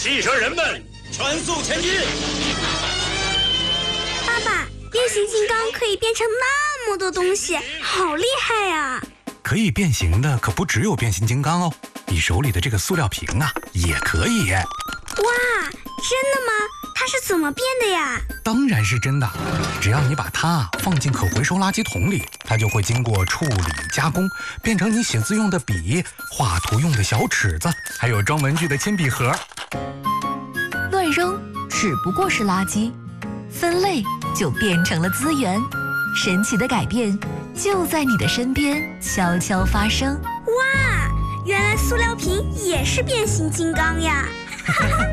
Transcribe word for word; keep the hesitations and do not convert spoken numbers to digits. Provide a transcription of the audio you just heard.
汽车人们全速前进！ 爸爸，变形金刚可以变成那么多东西，好厉害呀！ 可以变形的可不只有变形金刚哦，你手里的这个塑料瓶啊，也可以。 哇，真的吗？它是怎么变的呀？ 当然是真的，只要你把它放进可回收垃圾桶里，它就会经过处理加工，变成你写字用的笔、画图用的小尺子，还有装文具的铅笔盒。 乱扔只不过是垃圾，分类就变成了资源。神奇的改变就在你的身边悄悄发生。 哇，原来塑料瓶也是变形金刚呀！哈哈。